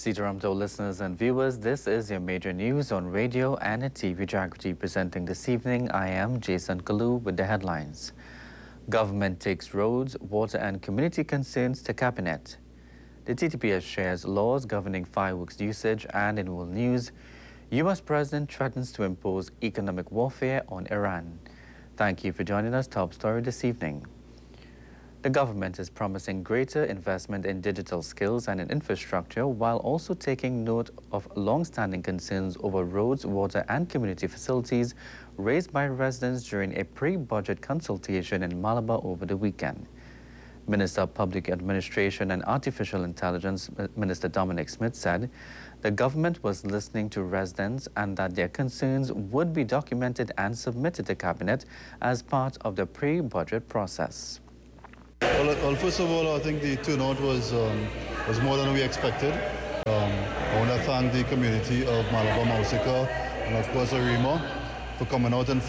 Sitaram to listeners and viewers. This is your major news on radio and at TV Jagriti. Presenting this evening, I am Jason Kalu with the headlines. Government takes roads, water and community concerns to Cabinet. The TTPS shares laws governing fireworks usage, and in world news, US President threatens to impose economic warfare on Iran. Thank you for joining us. Top story this evening. The government is promising greater investment in digital skills and in infrastructure while also taking note of long-standing concerns over roads, water and community facilities raised by residents during a pre-budget consultation in Malabar over the weekend. Minister of Public Administration and Artificial Intelligence, Minister Dominic Smith, said the government was listening to residents and that their concerns would be documented and submitted to Cabinet as part of the pre-budget process. Well, first of all, I think the turnout was more than we expected. I want to thank the community of Malabar, Mausika, and of course Arima for coming out and